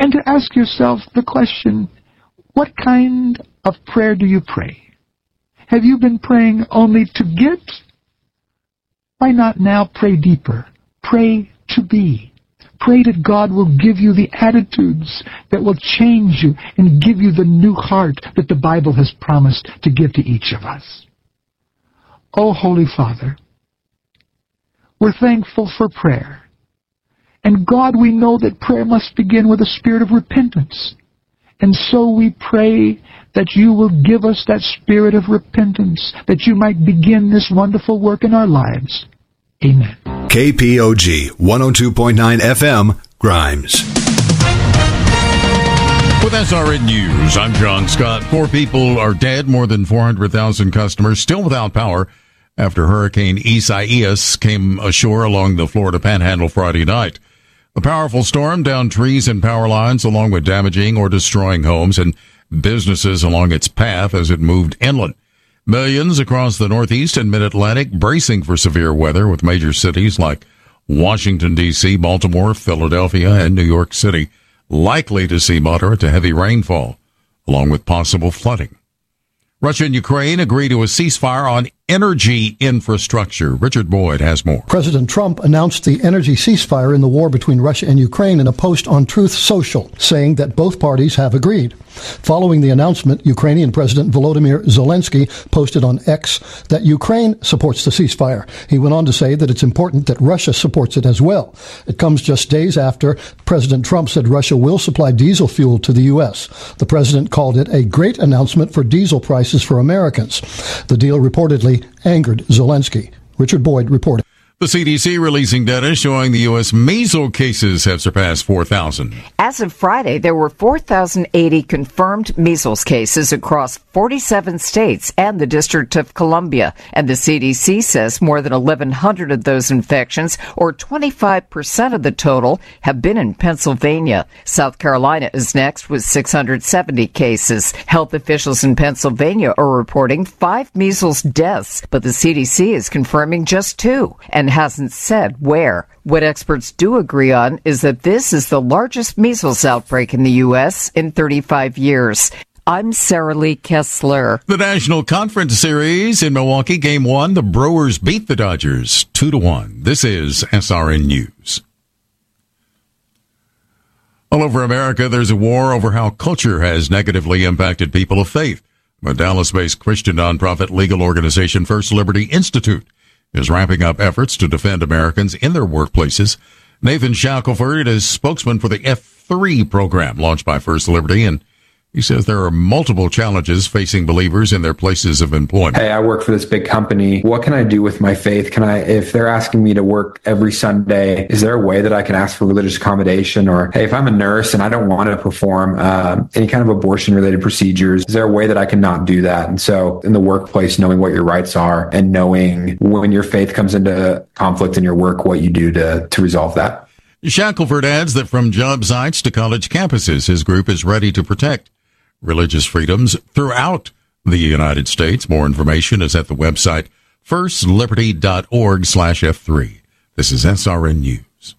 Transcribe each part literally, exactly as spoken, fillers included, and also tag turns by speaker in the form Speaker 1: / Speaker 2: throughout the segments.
Speaker 1: and to ask yourself the question, what kind of prayer do you pray? Have you been praying only to get? Why not now pray deeper? Pray to be. Pray that God will give you the attitudes that will change you and give you the new heart that the Bible has promised to give to each of us. Oh, Holy Father, we're thankful for prayer. And God, we know that prayer must begin with a spirit of repentance. And so we pray that you will give us that spirit of repentance, that you might begin this wonderful work in our lives. Amen.
Speaker 2: K P O G one oh two point nine F M, Grimes.
Speaker 3: With S R N News, I'm John Scott. Four people are dead, more than four hundred thousand customers still without power after Hurricane Isaias came ashore along the Florida Panhandle Friday night. The powerful storm downed trees and power lines, along with damaging or destroying homes and businesses along its path as it moved inland. Millions across the Northeast and Mid-Atlantic bracing for severe weather, with major cities like Washington, D C, Baltimore, Philadelphia, and New York City likely to see moderate to heavy rainfall, along with possible flooding. Russia and Ukraine agree to a ceasefire on energy infrastructure. Richard Boyd has more.
Speaker 4: President Trump announced the energy ceasefire in the war between Russia and Ukraine in a post on Truth Social, saying that both parties have agreed. Following the announcement, Ukrainian President Volodymyr Zelensky posted on X that Ukraine supports the ceasefire. He went on to say that it's important that Russia supports it as well. It comes just days after President Trump said Russia will supply diesel fuel to the U S. The president called it a great announcement for diesel prices for Americans. The deal reportedly angered Zelensky. Richard Boyd reported.
Speaker 3: The C D C releasing data showing the U S measles cases have surpassed four thousand.
Speaker 5: As of Friday, there were four thousand eighty confirmed measles cases across forty-seven states and the District of Columbia. And the C D C says more than eleven hundred of those infections, or twenty-five percent of the total, have been in Pennsylvania. South Carolina is next with six hundred seventy cases. Health officials in Pennsylvania are reporting five measles deaths, but the C D C is confirming just two and hasn't said where. What experts do agree on is that this is the largest measles outbreak in the U S in thirty-five years. I'm Sarah Lee Kessler.
Speaker 3: The National Conference Series in Milwaukee, Game one, the Brewers beat the Dodgers two to one. This is S R N News. All over America, there's a war over how culture has negatively impacted people of faith. The Dallas-based Christian nonprofit legal organization First Liberty Institute is ramping up efforts to defend Americans in their workplaces. Nathan Shackelford is spokesman for the F three program launched by First Liberty, and he says there are multiple challenges facing believers in their places of employment.
Speaker 6: Hey, I work for this big company. What can I do with my faith? Can I, if they're asking me to work every Sunday, is there a way that I can ask for religious accommodation? Or, hey, if I'm a nurse and I don't want to perform uh, any kind of abortion-related procedures, is there a way that I can not do that? And so in the workplace, knowing what your rights are and knowing when your faith comes into conflict in your work, what you do to, to resolve that.
Speaker 3: Shackelford adds that from job sites to college campuses, his group is ready to protect religious freedoms throughout the United States. More information is at the website first liberty dot org slash F three. This is S R N News.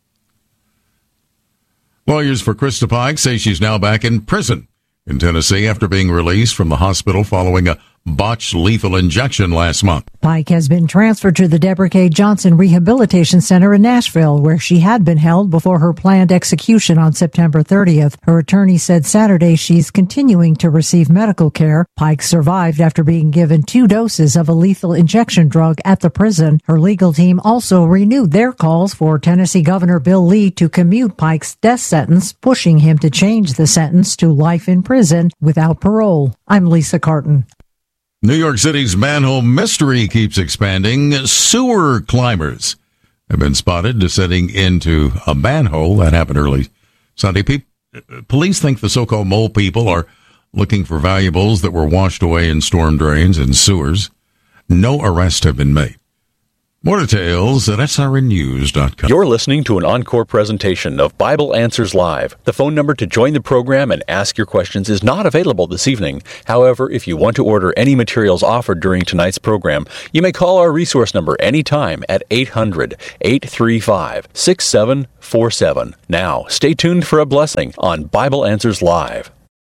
Speaker 3: Lawyers for Krista Pike say she's now back in prison in Tennessee after being released from the hospital following a botched lethal injection last month.
Speaker 7: Pike has been transferred to the Deborah K. Johnson Rehabilitation Center in Nashville, where she had been held before her planned execution on September thirtieth. Her attorney said Saturday she's continuing to receive medical care. Pike survived after being given two doses of a lethal injection drug at the prison. Her legal team also renewed their calls for Tennessee Governor Bill Lee to commute Pike's death sentence, pushing him to change the sentence to life in prison without parole. I'm Lisa Carton.
Speaker 3: New York City's manhole mystery keeps expanding. Sewer climbers have been spotted descending into a manhole. That happened early Sunday. Pe- police think the so-called mole people are looking for valuables that were washed away in storm drains and sewers. No arrests have been made. More details at S R N news dot com.
Speaker 8: You're listening to an encore presentation of Bible Answers Live. The phone number to join the program and ask your questions is not available this evening. However, if you want to order any materials offered during tonight's program, you may call our resource number anytime at eight hundred, eight three five, six seven four seven. Now, stay tuned for a blessing on Bible Answers Live.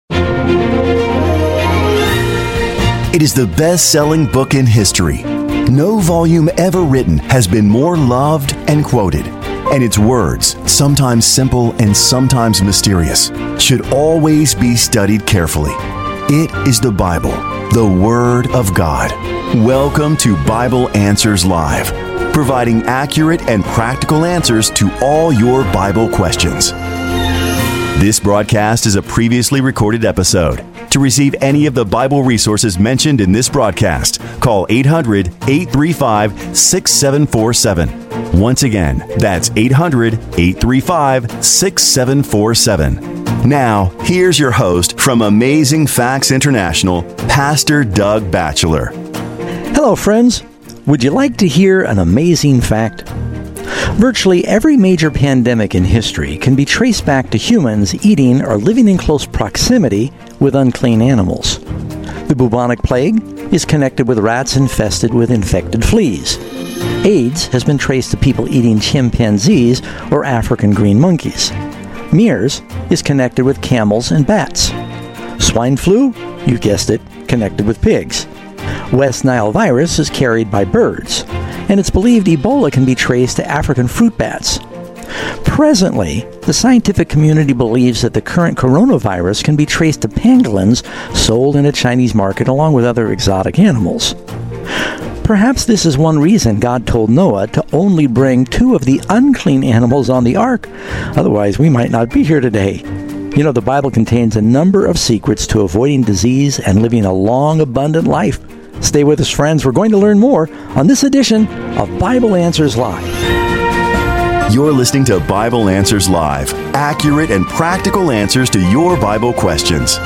Speaker 9: It is the best-selling book in history. No volume ever written has been more loved and quoted, and its words, sometimes simple and sometimes mysterious, should always be studied carefully. It is the Bible, the Word of God. Welcome to Bible Answers Live, providing accurate and practical answers to all your Bible questions. This broadcast is a previously recorded episode. To receive any of the Bible resources mentioned in this broadcast, call eight hundred, eight three five, six seven four seven. Once again, that's eight hundred, eight three five, six seven four seven. Now, here's your host from Amazing Facts International, Pastor Doug Batchelor.
Speaker 10: Hello, friends. Would you like to hear an amazing fact? Virtually every major pandemic in history can be traced back to humans eating or living in close proximity with unclean animals. The bubonic plague is connected with rats infested with infected fleas. AIDS has been traced to people eating chimpanzees or African green monkeys. MERS is connected with camels and bats. Swine flu, you guessed it, connected with pigs. West Nile virus is carried by birds, and it's believed Ebola can be traced to African fruit bats. Presently, the scientific community believes that the current coronavirus can be traced to pangolins sold in a Chinese market along with other exotic animals. Perhaps this is one reason God told Noah to only bring two of the unclean animals on the ark. Otherwise, we might not be here today. You know, the Bible contains a number of secrets to avoiding disease and living a long, abundant life. Stay with us, friends. We're going to learn more on this edition of Bible Answers Live.
Speaker 9: You're listening to Bible Answers Live, accurate and practical answers to your Bible questions.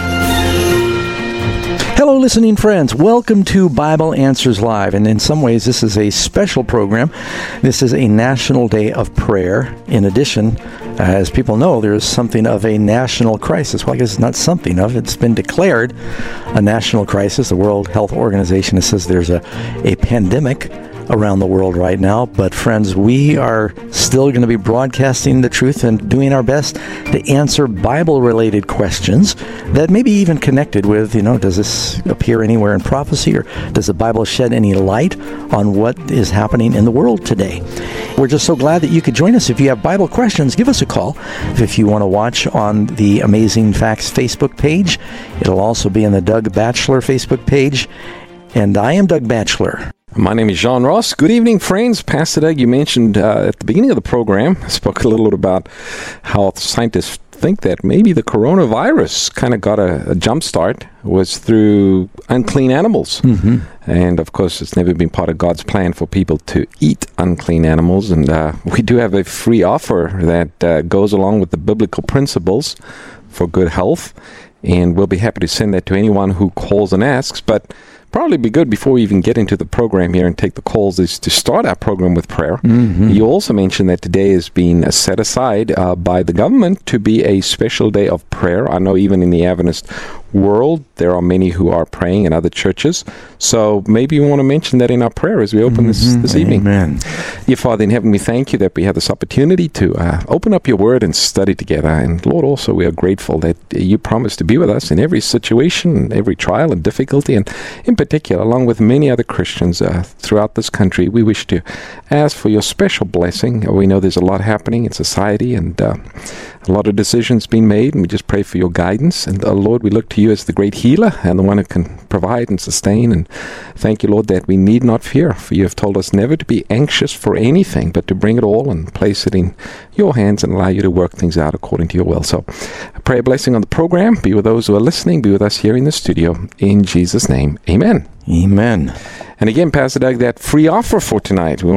Speaker 10: Hello, listening friends. Welcome to Bible Answers Live. And in some ways, this is a special program. This is a National Day of Prayer. In addition, as people know, there is something of a national crisis. Well, I guess it's not something of. It's been declared a national crisis. The World Health Organization says there's a, a pandemic around the world right now. But friends, we are still going to be broadcasting the truth and doing our best to answer Bible-related questions that may be even connected with, you know, does this appear anywhere in prophecy, or does the Bible shed any light on what is happening in the world today? We're just so glad that you could join us. If you have Bible questions, give us a call. If you want to watch on the Amazing Facts Facebook page, it'll also be in the Doug Batchelor Facebook page. And I am Doug Batchelor.
Speaker 11: My name is John Ross. Good evening, friends. Pastor Doug, you mentioned uh, at the beginning of the program, I spoke a little bit about how scientists think that maybe the coronavirus kind of got a, a jump start was through unclean animals. Mm-hmm. And, of course, it's never been part of God's plan for people to eat unclean animals. And uh, we do have a free offer that uh, goes along with the biblical principles for good health. And we'll be happy to send that to anyone who calls and asks. But probably be good before we even get into the program here and take the calls is to start our program with prayer. Mm-hmm. You also mentioned that today is being set aside uh, by the government to be a special day of prayer. I know even in the Adventist world, there are many who are praying in other churches. So maybe you want to mention that in our prayer as we open mm-hmm. this, this evening.
Speaker 10: Amen.
Speaker 11: Dear Father in heaven, we thank you that we have this opportunity to uh, open up your word and study together. And Lord, also we are grateful that you promise to be with us in every situation, every trial and difficulty. And in particular, along with many other Christians uh, throughout this country, we wish to ask for your special blessing. We know there's a lot happening in society and uh, a lot of decisions being made, and we just pray for your guidance. And uh, Lord, we look to you as the great healer and the one who can provide and sustain. And thank you, Lord, that we need not fear, for you have told us never to be anxious for anything, but to bring it all and place it in your hands and allow you to work things out according to your will. So I pray a blessing on the program. Be with those who are listening. Be with us here in the studio. In Jesus' name, amen.
Speaker 10: Amen.
Speaker 11: And again, Pastor Doug, that free offer for tonight, we want to let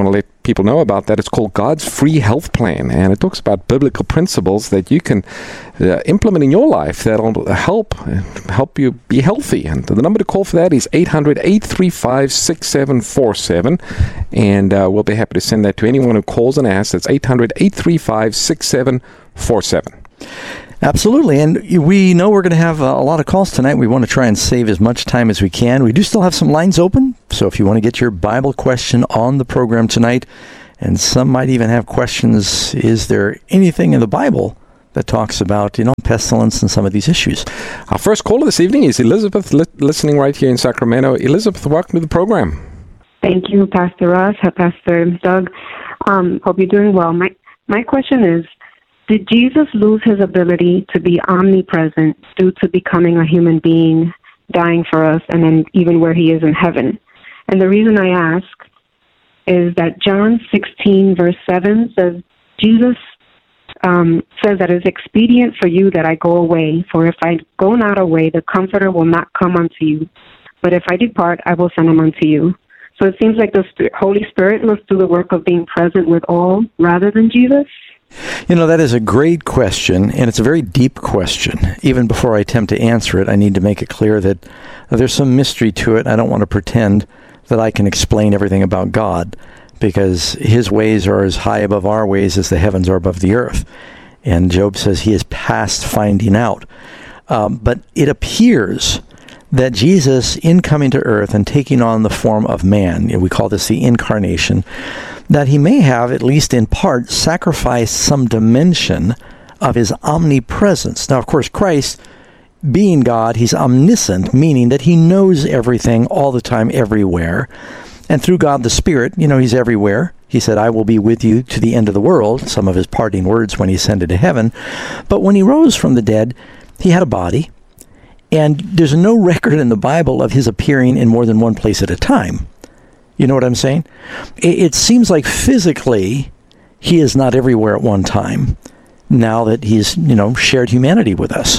Speaker 11: people know about that. It's called God's Free Health Plan, and it talks about biblical principles that you can uh, implement in your life that'll help help you be healthy. And the number to call for that is eight hundred, eight three five, six seven four seven, and uh, we'll be happy to send that to anyone who calls and asks. That's eight hundred, eight three five, six seven four seven.
Speaker 10: Absolutely, and we know we're going to have a lot of calls tonight. We want to try and save as much time as we can. We do still have some lines open, so if you want to get your Bible question on the program tonight, and some might even have questions, is there anything in the Bible that talks about, you know, pestilence and some of these issues?
Speaker 11: Our first caller this evening is Elizabeth, li- listening right here in Sacramento. Elizabeth, welcome to the program.
Speaker 12: Thank you, Pastor Ross, Pastor Doug. Um, hope you're doing well. My my question is, did Jesus lose his ability to be omnipresent due to becoming a human being, dying for us, and then even where he is in heaven? And the reason I ask is that John sixteen, verse seven says, Jesus um, says that it's expedient for you that I go away, for if I go not away, the Comforter will not come unto you. But if I depart, I will send him unto you. So it seems like the Holy Spirit must do the work of being present with all rather than Jesus.
Speaker 10: You know, that is a great question, and it's a very deep question. Even before I attempt to answer it, I need to make it clear that there's some mystery to it. I don't want to pretend that I can explain everything about God, because his ways are as high above our ways as the heavens are above the earth. And Job says he is past finding out. Um, but it appears that Jesus, in coming to earth and taking on the form of man, we call this the incarnation, that he may have, at least in part, sacrificed some dimension of his omnipresence. Now, of course, Christ, being God, he's omniscient, meaning that he knows everything all the time, everywhere. And through God the Spirit, you know, he's everywhere. He said, I will be with you to the end of the world, some of his parting words when he ascended to heaven. But when he rose from the dead, he had a body. And there's no record in the Bible of his appearing in more than one place at a time. You know what I'm saying? It, it seems like physically he is not everywhere at one time, now that he's, you know, shared humanity with us.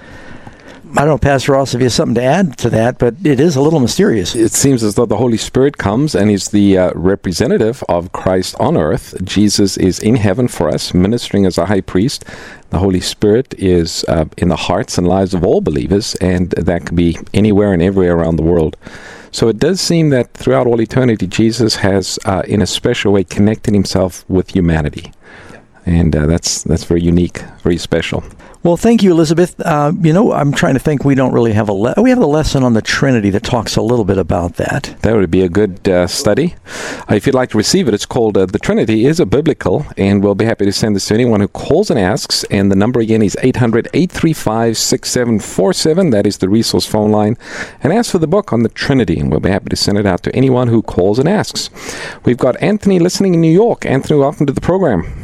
Speaker 10: I don't know, Pastor Ross, if you have something to add to that, but it is a little mysterious.
Speaker 11: It seems as though the Holy Spirit comes and is the uh, representative of Christ on earth. Jesus is in heaven for us, ministering as a high priest. The Holy Spirit is uh, in the hearts and lives of all believers, and that can be anywhere and everywhere around the world. So it does seem that throughout all eternity, Jesus has, uh, in a special way, connected himself with humanity. And uh, that's that's very unique, very special.
Speaker 10: Well, thank you, Elizabeth. Uh, you know, I'm trying to think. We don't really have a le- we have a lesson on the Trinity that talks a little bit about that.
Speaker 11: That would be a good uh, study. Uh, if you'd like to receive it, it's called uh, The Trinity is a Biblical, and we'll be happy to send this to anyone who calls and asks. And the number again is eight hundred, eight three five, six seven four seven. That is the resource phone line. And ask for the book on the Trinity, and we'll be happy to send it out to anyone who calls and asks. We've got Anthony listening in New York. Anthony, welcome to the program.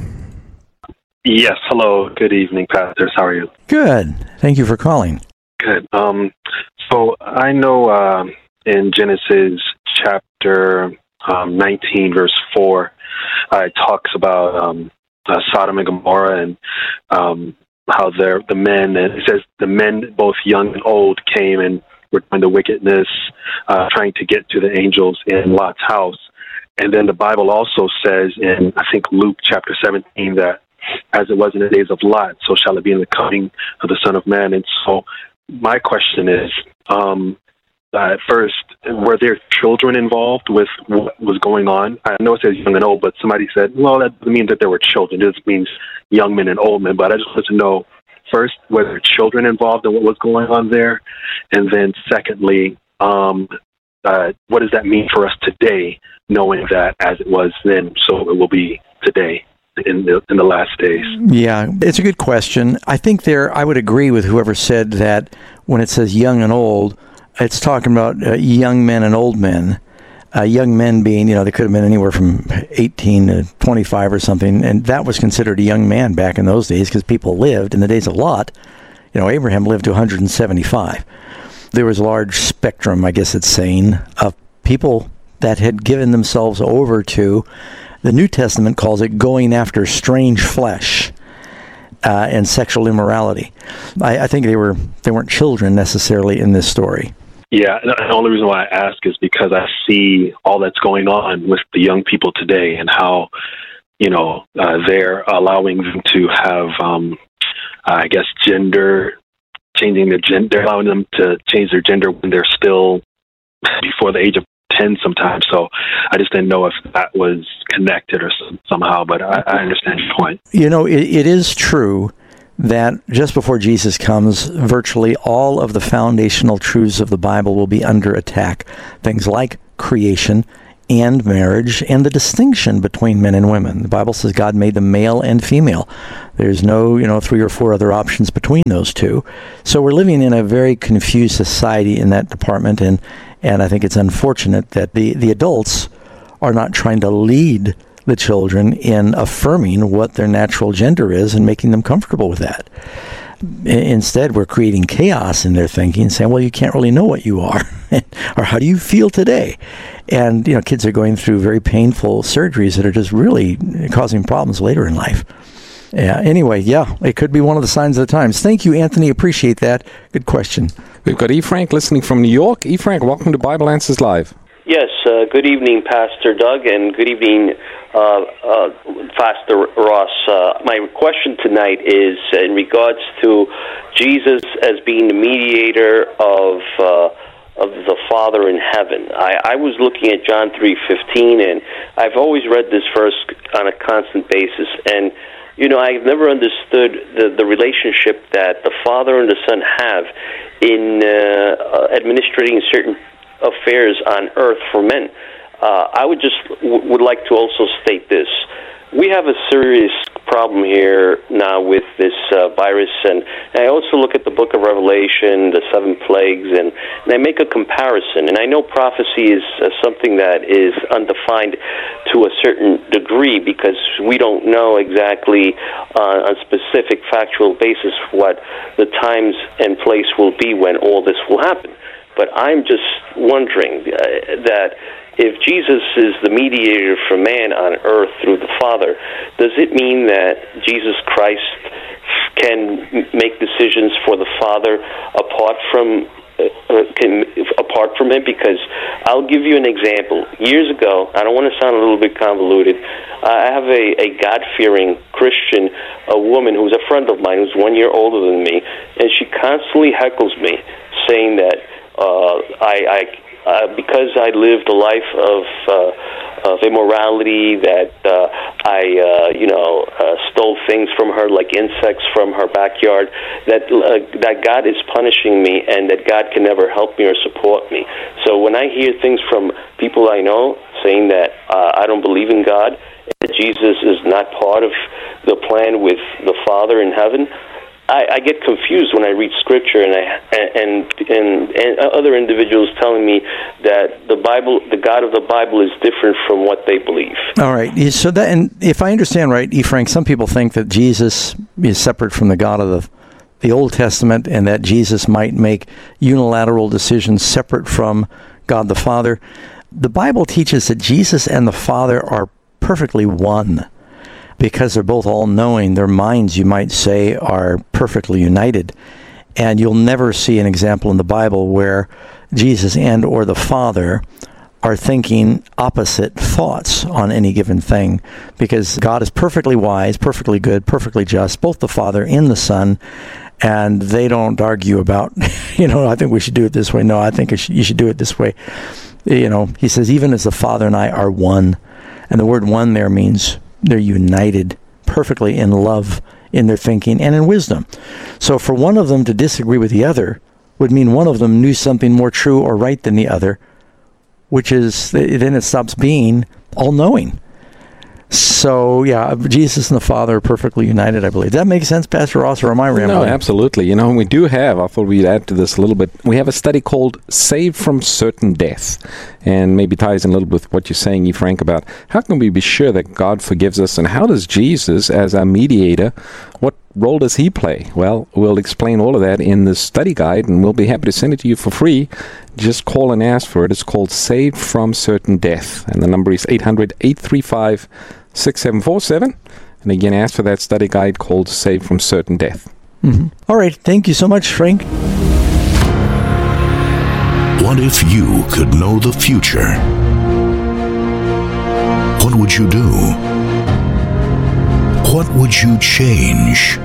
Speaker 13: Yes, hello. Good evening, pastors. How are you?
Speaker 10: Good. Thank you for calling.
Speaker 13: Good. Um, so I know uh, in Genesis chapter um, nineteen, verse four, uh, it talks about um, uh, Sodom and Gomorrah and um, how the men, and it says the men, both young and old, came and were doing the wickedness, uh, trying to get to the angels in Lot's house. And then the Bible also says in, I think, Luke chapter seventeen, that as it was in the days of Lot, so shall it be in the coming of the Son of Man. And so my question is, um, uh, first, were there children involved with what was going on? I know it says young and old, but somebody said, well, that doesn't mean that there were children. It just means young men and old men. But I just wanted to know, first, were there children involved in what was going on there? And then secondly, um, uh, what does that mean for us today, knowing that as it was then, so it will be today? In the, in the last days?
Speaker 10: Yeah, it's a good question. I think there, I would agree with whoever said that when it says young and old, it's talking about uh, young men and old men. Uh, young men being, you know, they could have been anywhere from eighteen to twenty-five or something, and that was considered a young man back in those days because people lived, in the days of Lot, you know, Abraham lived to one hundred seventy-five. There was a large spectrum, I guess it's saying, of people that had given themselves over to, the New Testament calls it going after strange flesh uh, and sexual immorality. I, I think they were they weren't children necessarily in this story.
Speaker 13: Yeah, the only reason why I ask is because I see all that's going on with the young people today and how, you know, uh, they're allowing them to have, um, I guess, gender, changing their gender, they're allowing them to change their gender when they're still before the age of ten sometimes. So I just didn't know if that was connected or some, somehow, but I, I understand your point.
Speaker 10: You know, it, it is true that just before Jesus comes, virtually all of the foundational truths of the Bible will be under attack. Things like creation and marriage and the distinction between men and women. The Bible says God made them male and female. There's no, you know, three or four other options between those two. So we're living in a very confused society in that department, and, and I think it's unfortunate that the, the adults are not trying to lead the children in affirming what their natural gender is and making them comfortable with that. Instead, we're creating chaos in their thinking, saying, well, you can't really know what you are, or how do you feel today? And, you know, kids are going through very painful surgeries that are just really causing problems later in life. Yeah. Anyway, yeah, it could be one of the signs of the times. Thank you, Anthony. Appreciate that. Good question.
Speaker 11: We've got E. Frank listening from New York. E. Frank, welcome to Bible Answers Live.
Speaker 14: Yes, uh, good evening, Pastor Doug, and good evening, uh, uh, Pastor Ross. Uh, my question tonight is in regards to Jesus as being the mediator of uh, of the Father in heaven. I, I was looking at John three fifteen, and I've always read this verse on a constant basis, and you know, I've never understood the, the relationship that the Father and the Son have in uh, administrating certain affairs on earth for men. Uh, I would just w- would like to also state this. We have a serious problem here now with this uh, virus, and, and I also look at the book of Revelation, the seven plagues, and, and I make a comparison. And I know prophecy is uh, something that is undefined to a certain degree because we don't know exactly uh, on a specific factual basis what the times and place will be when all this will happen. But I'm just wondering uh, that if Jesus is the mediator for man on earth through the Father, does it mean that Jesus Christ can make decisions for the Father apart from uh, can, apart from him? Because I'll give you an example. Years ago, I don't want to sound a little bit convoluted, I have a, a God-fearing Christian, a woman who's a friend of mine who's one year older than me, and she constantly heckles me, saying that Uh, I, I uh, because I lived a life of uh, of immorality, that uh, I uh, you know uh, stole things from her like insects from her backyard, that uh, that God is punishing me, and that God can never help me or support me. So when I hear things from people I know saying that uh, I don't believe in God, that Jesus is not part of the plan with the Father in heaven, I, I get confused when I read Scripture, and I and, and and other individuals telling me that the Bible, the God of the Bible, is different from what they believe.
Speaker 10: All right. So that, and if I understand right, E. Frank, some people think that Jesus is separate from the God of the the Old Testament, and that Jesus might make unilateral decisions separate from God the Father. The Bible teaches that Jesus and the Father are perfectly one, because they're both all-knowing. Their minds, you might say, are perfectly united. And you'll never see an example in the Bible where Jesus and or the Father are thinking opposite thoughts on any given thing, because God is perfectly wise, perfectly good, perfectly just, both the Father and the Son, and they don't argue about, you know, I think we should do it this way. No, I think it should, you should do it this way. You know, he says, even as the Father and I are one. And the word one there means they're united perfectly in love, in their thinking, and in wisdom. So for one of them to disagree with the other would mean one of them knew something more true or right than the other, which is, then it stops being all-knowing. So, yeah, Jesus and the Father are perfectly united, I believe. Does that make sense, Pastor Ross, or am I rambling?
Speaker 11: No, absolutely. You know, we do have, I thought we'd add to this a little bit, we have a study called Saved from Certain Death, and maybe ties in a little bit with what you're saying, E. Frank, about how can we be sure that God forgives us, and how does Jesus, as our mediator, what role does he play? Well, we'll explain all of that in the study guide, and we'll be happy to send it to you for free. Just call and ask for it. It's called Saved from Certain Death, and the number is eight hundred, eight three five, six seven four seven. And again, ask for that study guide called Saved from Certain Death.
Speaker 10: Mm-hmm. All right. Thank you so much, Frank.
Speaker 15: What if you could know the future? What would you do? What would you change?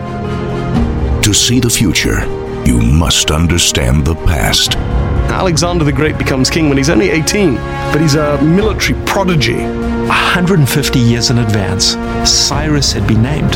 Speaker 15: To see the future, you must understand the past.
Speaker 16: Alexander the Great becomes king when he's only eighteen, but he's a military prodigy.
Speaker 17: one hundred fifty years in advance, Cyrus had been named.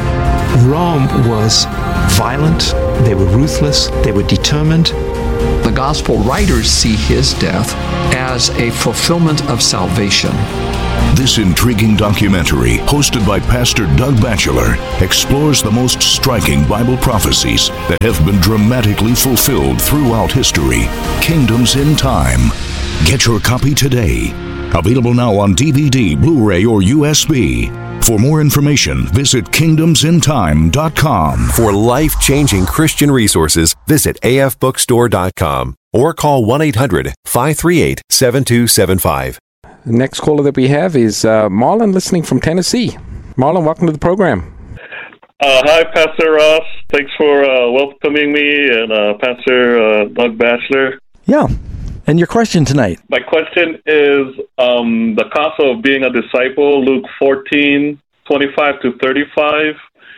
Speaker 17: Rome was violent, they were ruthless, they were determined.
Speaker 18: The gospel writers see his death as a fulfillment of salvation.
Speaker 15: This intriguing documentary, hosted by Pastor Doug Batchelor, explores the most striking Bible prophecies that have been dramatically fulfilled throughout history. Kingdoms in Time. Get your copy today. Available now on D V D, Blu-ray, or U S B. For more information, visit kingdoms in time dot com.
Speaker 19: For life-changing Christian resources, visit A F bookstore dot com or call one eight hundred, five three eight, seven two seven five.
Speaker 11: The next caller that we have is uh, Marlon, listening from Tennessee. Marlon, welcome to the program.
Speaker 20: Uh, hi, Pastor Ross. Thanks for uh, welcoming me, and uh, Pastor uh, Doug Batchelor.
Speaker 10: Yeah. And your question tonight?
Speaker 20: My question is um, the cost of being a disciple, Luke fourteen, twenty-five to thirty-five.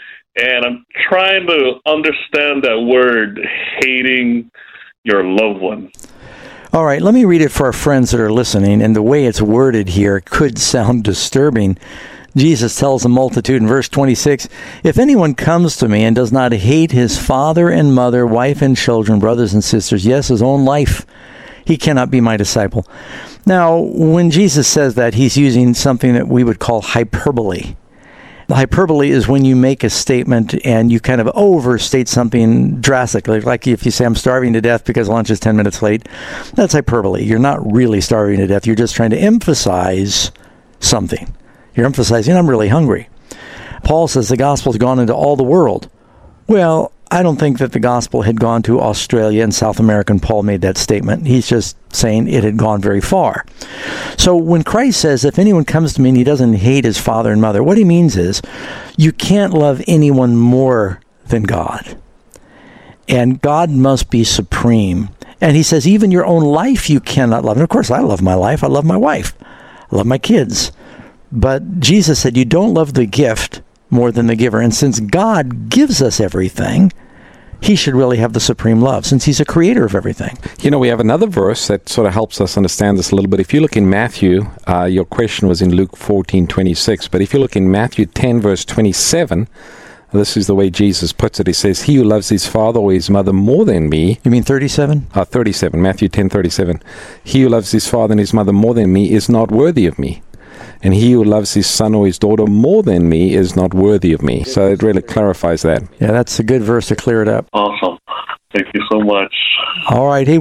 Speaker 20: And I'm trying to understand that word, hating your loved one.
Speaker 10: All right, let me read it for our friends that are listening. And the way it's worded here could sound disturbing. Jesus tells the multitude in verse twenty-six, "If anyone comes to me and does not hate his father and mother, wife and children, brothers and sisters, yes, his own life, he cannot be my disciple." Now, when Jesus says that, he's using something that we would call hyperbole. Hyperbole is when you make a statement and you kind of overstate something drastically. Like if you say, "I'm starving to death because lunch is ten minutes late." That's hyperbole. You're not really starving to death. You're just trying to emphasize something. You're emphasizing, "I'm really hungry." Paul says the gospel's gone into all the world. Well, I don't think that the gospel had gone to Australia and South America, and Paul made that statement. He's just saying it had gone very far. So when Christ says, if anyone comes to me and he doesn't hate his father and mother, what he means is you can't love anyone more than God. And God must be supreme. And he says, even your own life you cannot love. And of course, I love my life. I love my wife. I love my kids. But Jesus said, you don't love the gift more than the giver. And since God gives us everything, he should really have the supreme love, since he's a creator of everything.
Speaker 11: You know, we have another verse that sort of helps us understand this a little bit. If you look in Matthew, uh, your question was in Luke fourteen twenty-six, but if you look in Matthew ten, verse twenty-seven, this is the way Jesus puts it. He says, he who loves his father or his mother more than me.
Speaker 10: You mean thirty-seven?
Speaker 11: Uh, thirty-seven, Matthew ten, thirty-seven. He who loves his father and his mother more than me is not worthy of me. And he who loves his son or his daughter more than me is not worthy of me. So it really clarifies that.
Speaker 10: Yeah, that's a good verse to clear it up.
Speaker 20: Awesome. Thank you so much.
Speaker 10: All right. Hey,